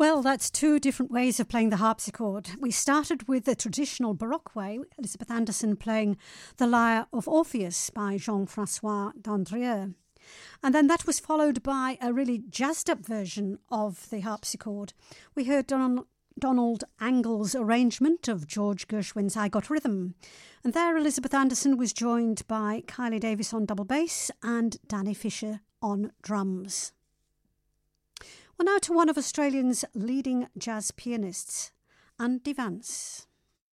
Well, that's two different ways of playing the harpsichord. We started with the traditional Baroque way, Elizabeth Anderson playing The Lyre of Orpheus by Jean-François Dandrieux. And then that was followed by a really jazzed-up version of the harpsichord. We heard Donald Angle's arrangement of George Gershwin's I Got Rhythm. And there Elizabeth Anderson was joined by Kylie Davis on double bass and Danny Fisher on drums. Well, now to one of Australia's leading jazz pianists, Andy Vance.